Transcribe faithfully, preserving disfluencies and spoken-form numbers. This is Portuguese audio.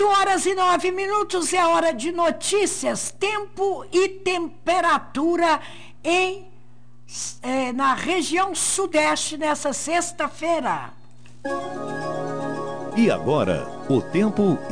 oito horas e nove minutos é hora de notícias, tempo e temperatura em, eh, na região sudeste nessa sexta-feira. E agora, o tempo